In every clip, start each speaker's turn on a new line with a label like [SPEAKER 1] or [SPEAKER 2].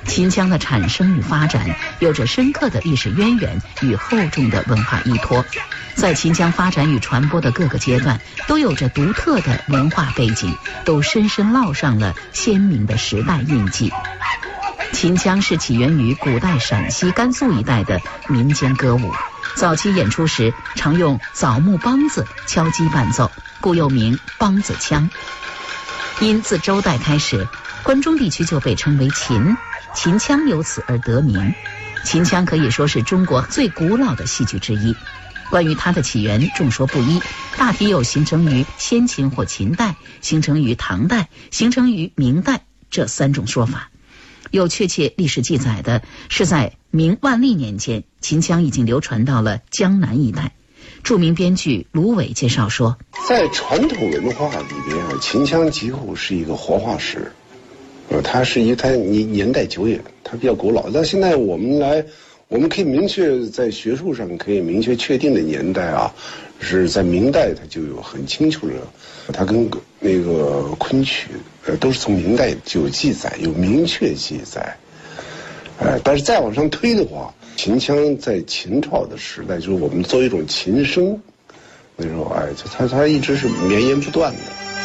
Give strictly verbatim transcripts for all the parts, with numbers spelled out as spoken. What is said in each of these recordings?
[SPEAKER 1] 秦腔的产生与发展有着深刻的历史渊源与厚重的文化依托，在秦腔发展与传播的各个阶段都有着独特的文化背景，都深深烙上了鲜明的时代印记。秦腔是起源于古代陕西、甘肃一带的民间歌舞，早期演出时常用枣木梆子敲击伴奏，故又名梆子腔。因自周代开始，关中地区就被称为秦，秦腔由此而得名。秦腔可以说是中国最古老的戏剧之一，关于它的起源众说不一，大体有形成于先秦或秦代，形成于唐代，形成于明代这三种说法。有确切历史记载的是在明万历年间，秦腔已经流传到了江南一带。著名编剧卢伟介绍说，
[SPEAKER 2] 在传统文化里边啊，秦腔几乎是一个活化石，呃，它是一它年年代久远，它比较古老。但现在我们来，我们可以明确在学术上可以明确确定的年代啊，是在明代它就有很清楚的，它跟那个昆曲呃都是从明代就有记载，有明确记载。呃，但是再往上推的话，秦腔在秦朝的时代，就是我们作为一种琴声，那时候哎，它它一直是绵延不断的。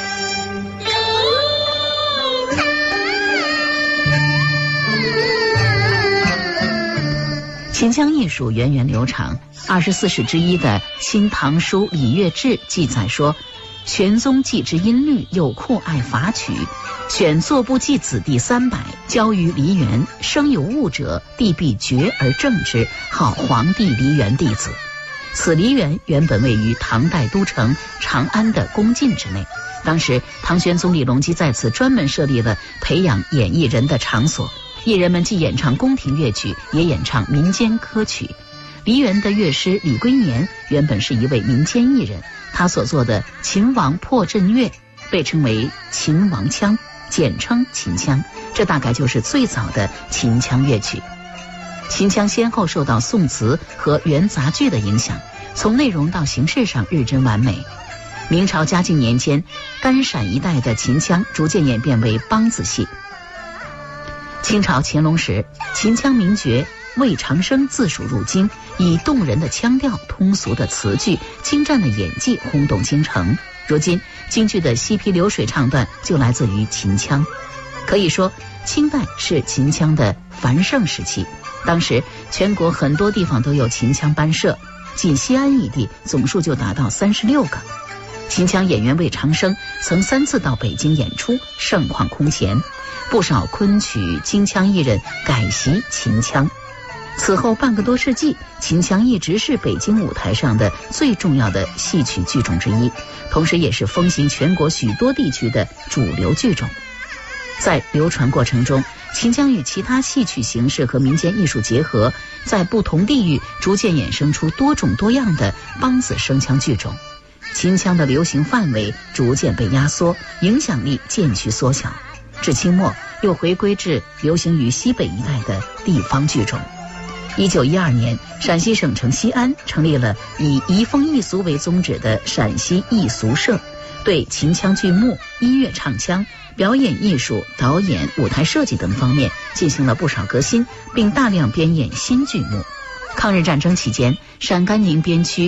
[SPEAKER 1] 秦腔艺术源远流长，二十四史之一的《新唐书礼乐志》记载说，玄宗既知音律，又酷爱法曲，选作部记子弟三百，交于梨园，生有物者，帝必决而正之，号皇帝梨园弟子。此梨园原本位于唐代都城长安的宫禁之内，当时唐玄宗李隆基在此专门设立了培养演艺人的场所，艺人们既演唱宫廷乐曲，也演唱民间歌曲。梨园的乐师李龟年原本是一位民间艺人，他所做的秦王破阵乐被称为秦王腔，简称秦腔，这大概就是最早的秦腔乐曲。秦腔先后受到宋词和元杂剧的影响，从内容到形式上日臻完美。明朝嘉靖年间，甘陕一带的秦腔逐渐演变为梆子戏。清朝乾隆时，秦腔名角魏长生自蜀入京，以动人的腔调、通俗的词句、精湛的演技轰动京城。如今京剧的西皮流水唱段就来自于秦腔。可以说清代是秦腔的繁盛时期，当时全国很多地方都有秦腔班社，仅西安一地总数就达到三十六个。秦腔演员魏长生曾三次到北京演出，盛况空前，不少昆曲京腔艺人改习秦腔。此后半个多世纪，秦腔一直是北京舞台上的最重要的戏曲剧种之一，同时也是风行全国许多地区的主流剧种。在流传过程中，秦腔与其他戏曲形式和民间艺术结合，在不同地域逐渐衍生出多种多样的梆子声腔剧种。秦腔的流行范围逐渐被压缩，影响力渐趋缩小，至清末又回归至流行于西北一带的地方剧种。一九一二年，陕西省城西安成立了以移风易俗为宗旨的陕西艺俗社，对秦腔剧目、音乐唱腔、表演艺术、导演、舞台设计等方面进行了不少革新，并大量编演新剧目。抗日战争期间，陕甘宁边区